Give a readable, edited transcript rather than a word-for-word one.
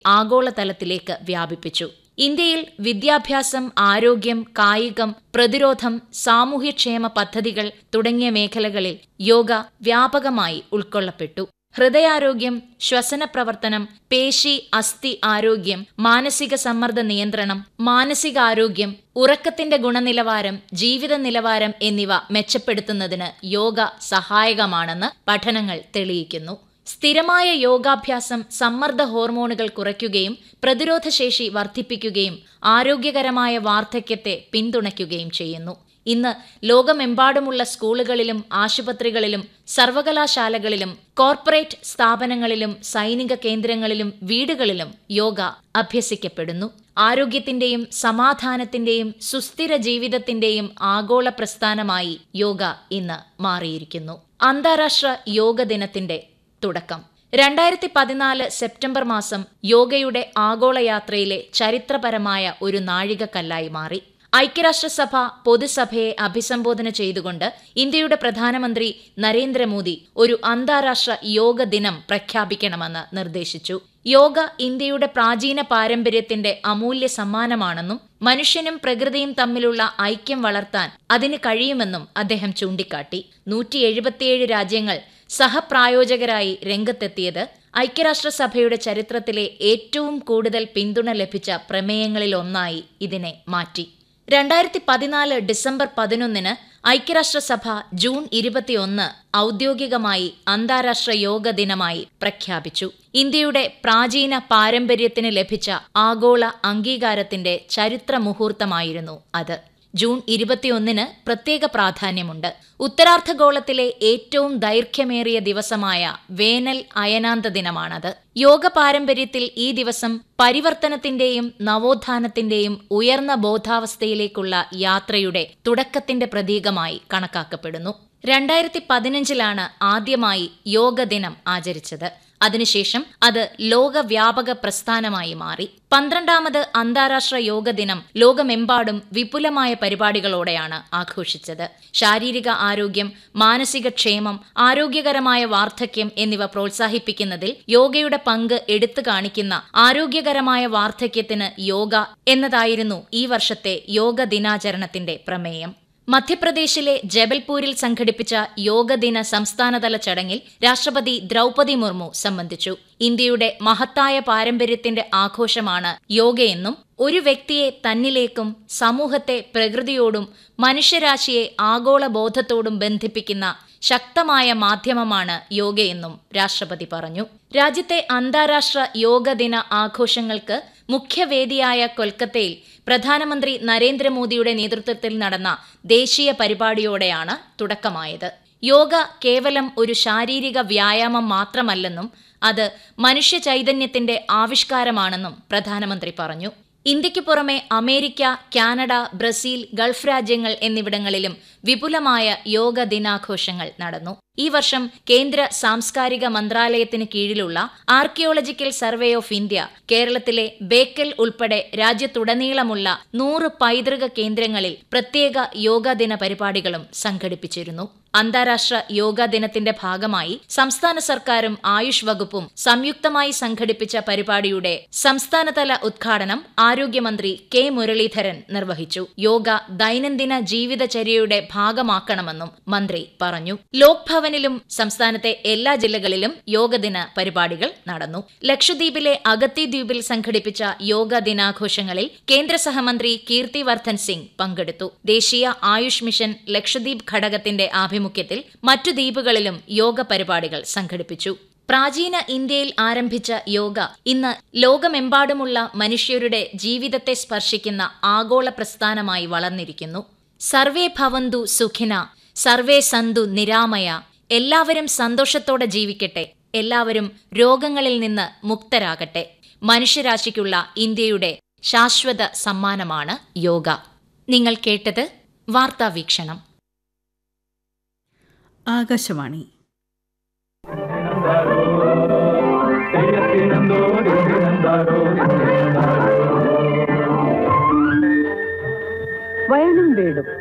ആഗോളതലത്തിലേക്ക് വ്യാപിപ്പിച്ചു. ഇന്ത്യയിൽ വിദ്യാഭ്യാസം, ആരോഗ്യം, കായികം, പ്രതിരോധം, സാമൂഹ്യക്ഷേമ പദ്ധതികൾ തുടങ്ങിയ മേഖലകളിൽ യോഗ വ്യാപകമായി ഉൾക്കൊള്ളപ്പെട്ടു. ഹൃദയാരോഗ്യം, ശ്വസന പ്രവർത്തനം, പേശി അസ്ഥി ആരോഗ്യം, മാനസിക സമ്മർദ്ദ നിയന്ത്രണം, മാനസികാരോഗ്യം, ഉറക്കത്തിന്റെ ഗുണനിലവാരം, ജീവിത നിലവാരം എന്നിവ മെച്ചപ്പെടുത്തുന്നതിന് യോഗ സഹായകമാണെന്ന് പഠനങ്ങൾ തെളിയിക്കുന്നു. സ്ഥിരമായ യോഗാഭ്യാസം സമ്മർദ്ദ ഹോർമോണുകൾ കുറയ്ക്കുകയും പ്രതിരോധശേഷി വർദ്ധിപ്പിക്കുകയും ആരോഗ്യകരമായ വാർദ്ധക്യത്തെ പിന്തുണയ്ക്കുകയും ചെയ്യുന്നു. ഇന്ന് ലോകമെമ്പാടുമുള്ള സ്കൂളുകളിലും ആശുപത്രികളിലും സർവകലാശാലകളിലും കോർപ്പറേറ്റ് സ്ഥാപനങ്ങളിലും സൈനിക കേന്ദ്രങ്ങളിലും വീടുകളിലും യോഗ അഭ്യസിക്കപ്പെടുന്നു. ആരോഗ്യത്തിന്റെയും സമാധാനത്തിന്റെയും സുസ്ഥിര ജീവിതത്തിന്റെയും ആഗോള പ്രസ്ഥാനമായി യോഗ ഇന്ന് മാറിയിരിക്കുന്നു. അന്താരാഷ്ട്ര യോഗ ദിനത്തിന്റെ തുടക്കം 2014 സെപ്റ്റംബർ മാസം യോഗയുടെ ആഗോളയാത്രയിലെ ചരിത്രപരമായ ഒരു നാഴികക്കല്ലായി മാറി. ഐക്യരാഷ്ട്രസഭ പൊതുസഭയെ അഭിസംബോധന ചെയ്തുകൊണ്ട് ഇന്ത്യയുടെ പ്രധാനമന്ത്രി നരേന്ദ്രമോദി ഒരു അന്താരാഷ്ട്ര യോഗ ദിനം പ്രഖ്യാപിക്കണമെന്ന് നിർദ്ദേശിച്ചു. യോഗ ഇന്ത്യയുടെ പ്രാചീന പാരമ്പര്യത്തിന്റെ അമൂല്യ സമ്മാനമാണെന്നും മനുഷ്യനും പ്രകൃതിയും തമ്മിലുള്ള ഐക്യം വളർത്താൻ അതിന് കഴിയുമെന്നും അദ്ദേഹം ചൂണ്ടിക്കാട്ടി. 177 രാജ്യങ്ങൾ സഹപ്രായോജകരായി രംഗത്തെത്തിയത് ഐക്യരാഷ്ട്രസഭയുടെ ചരിത്രത്തിലെ ഏറ്റവും കൂടുതൽ പിന്തുണ ലഭിച്ച പ്രമേയങ്ങളിലൊന്നായി ഇതിനെ മാറ്റി. 2014 ഡിസംബർ 11 ഐക്യരാഷ്ട്രസഭ ജൂൺ 21 ഔദ്യോഗികമായി അന്താരാഷ്ട്ര യോഗ ദിനമായി പ്രഖ്യാപിച്ചു. ഇന്ത്യയുടെ പ്രാചീന പാരമ്പര്യത്തിന് ലഭിച്ച ആഗോള അംഗീകാരത്തിന്റെ ചരിത്ര മുഹൂർത്തമായിരുന്നു അത്. ജൂൺ 21 പ്രത്യേക പ്രാധാന്യമുണ്ട്. ഉത്തരാർദ്ധഗോളത്തിലെ ഏറ്റവും ദൈർഘ്യമേറിയ ദിവസമായ വേനൽ അയനാന്ത ദിനമാണത്. യോഗ പാരമ്പര്യത്തിൽ ഈ ദിവസം പരിവർത്തനത്തിന്റെയും നവോത്ഥാനത്തിന്റെയും ഉയർന്ന ബോധാവസ്ഥയിലേക്കുള്ള യാത്രയുടെ തുടക്കത്തിന്റെ പ്രതീകമായി കണക്കാക്കപ്പെടുന്നു. 2015 ആദ്യമായി യോഗ ദിനം ആചരിച്ചത്. അതിനുശേഷം അത് ലോകവ്യാപക പ്രസ്ഥാനമായി മാറി. 12ാമത് അന്താരാഷ്ട്ര യോഗ ദിനം ലോകമെമ്പാടും വിപുലമായ പരിപാടികളോടെയാണ് ആഘോഷിച്ചത്. ശാരീരിക ആരോഗ്യം, മാനസിക ക്ഷേമം, ആരോഗ്യകരമായ വാർദ്ധക്യം എന്നിവ പ്രോത്സാഹിപ്പിക്കുന്നതിൽ യോഗയുടെ പങ്ക് എടുത്തു കാണിക്കുന്ന ആരോഗ്യകരമായ വാർദ്ധക്യത്തിന് യോഗ എന്നതായിരുന്നു ഈ വർഷത്തെ യോഗ ദിനാചരണത്തിന്റെ പ്രമേയം. മധ്യപ്രദേശിലെ ജബൽപൂരിൽ സംഘടിപ്പിച്ച യോഗദിന സംസ്ഥാനതല ചടങ്ങിൽ രാഷ്ട്രപതി ദ്രൗപദി മുർമു സംബന്ധിച്ചു. ഇന്ത്യയുടെ മഹത്തായ പാരമ്പര്യത്തിന്റെ ആഘോഷമാണ് യോഗയെന്നും ഒരു വ്യക്തിയെ തന്നിലേക്കും സമൂഹത്തെ പ്രകൃതിയോടും മനുഷ്യരാശിയെ ആഗോള ബോധത്തോടും ബന്ധിപ്പിക്കുന്ന ശക്തമായ മാധ്യമമാണ് യോഗയെന്നും രാഷ്ട്രപതി പറഞ്ഞു. രാജ്യത്തെ അന്താരാഷ്ട്ര യോഗ ദിന ആഘോഷങ്ങൾക്ക് മുഖ്യവേദിയായ കൊൽക്കത്തയിൽ പ്രധാനമന്ത്രി നരേന്ദ്രമോദിയുടെ നേതൃത്വത്തിൽ നടന്ന ദേശീയ പരിപാടിയോടെയാണ് തുടക്കമായത്. യോഗ കേവലം ഒരു ശാരീരിക വ്യായാമം മാത്രമല്ലെന്നും അത് മനുഷ്യ ചൈതന്യത്തിന്റെ ആവിഷ്കാരമാണെന്നും പ്രധാനമന്ത്രി പറഞ്ഞു. ഇന്ത്യയ്ക്കു പുറമെ അമേരിക്ക, കാനഡ, ബ്രസീൽ, ഗൾഫ് രാജ്യങ്ങൾ എന്നിവിടങ്ങളിലും വിപുലമായ യോഗ ദിനാഘോഷങ്ങൾ നടന്നു. ഈ വർഷം കേന്ദ്ര സാംസ്കാരിക മന്ത്രാലയത്തിന് കീഴിലുള്ള ആർക്കിയോളജിക്കൽ സർവേ ഓഫ് ഇന്ത്യ കേരളത്തിലെ ബേക്കൽ ഉൾപ്പെടെ രാജ്യത്തുടനീളമുള്ള 100 പൈതൃക കേന്ദ്രങ്ങളിൽ പ്രത്യേക യോഗാ ദിന പരിപാടികളും സംഘടിപ്പിച്ചിരുന്നു. അന്താരാഷ്ട്ര യോഗാ ദിനത്തിന്റെ ഭാഗമായി സംസ്ഥാന സർക്കാരും ആയുഷ് വകുപ്പും സംയുക്തമായി സംഘടിപ്പിച്ച പരിപാടിയുടെ സംസ്ഥാനതല ഉദ്ഘാടനം ആരോഗ്യമന്ത്രി കെ മുരളീധരൻ നിർവഹിച്ചു. യോഗ ദൈനംദിന ജീവിതചര്യയുടെ ഭാഗമാക്കണമെന്നും മന്ത്രി പറഞ്ഞു. ലോക് ഭവനിലും സംസ്ഥാനത്തെ എല്ലാ ജില്ലകളിലും യോഗദിന പരിപാടികൾ നടന്നു. ലക്ഷദ്വീപിലെ അഗത്തി ദ്വീപിൽ സംഘടിപ്പിച്ച യോഗ ദിനാഘോഷങ്ങളിൽ കേന്ദ്ര സഹമന്ത്രി കീർത്തി വർദ്ധൻ സിംഗ് പങ്കെടുത്തു. ദേശീയ ആയുഷ് മിഷൻ ലക്ഷദ്വീപ് ഘടകത്തിന്റെ ആഭിമുഖ്യത്തിൽ മറ്റു ദ്വീപുകളിലും യോഗ പരിപാടികൾ സംഘടിപ്പിച്ചു. പ്രാചീന ഇന്ത്യയിൽ ആരംഭിച്ച യോഗ ഇന്ന് ലോകമെമ്പാടുമുള്ള മനുഷ്യരുടെ ജീവിതത്തെ സ്പർശിക്കുന്ന ആഗോള പ്രസ്ഥാനമായി വളർന്നിരിക്കുന്നു. സർവേ ഭവന്തു സുഖിന, സർവേ സന്തു നിരാമയ. എല്ലാവരും സന്തോഷത്തോടെ ജീവിക്കട്ടെ, എല്ലാവരും രോഗങ്ങളിൽ നിന്ന് മുക്തരാകട്ടെ. മനുഷ്യരാശിക്കുള്ള ഇന്ത്യയുടെ ശാശ്വത സമ്മാനമാണ് യോഗ. നിങ്ങൾ കേട്ടത് വാർത്താവീക്ഷണം. ആകാശവാണി. വയനും വീടും